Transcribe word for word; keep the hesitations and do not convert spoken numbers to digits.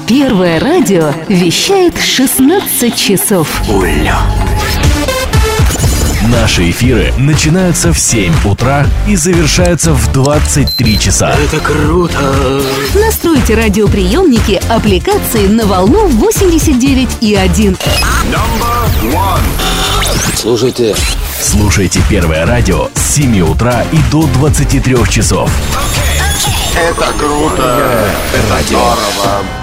Первое радио вещает шестнадцать часов. Улет. Наши эфиры начинаются в семь утра и завершаются в двадцать три часа. Это круто! Настройте радиоприемники аппликации на волну восемьдесят девять и один. Слушайте. Слушайте Первое радио с семи утра и до двадцати трёх часов. Это круто! Это здорово!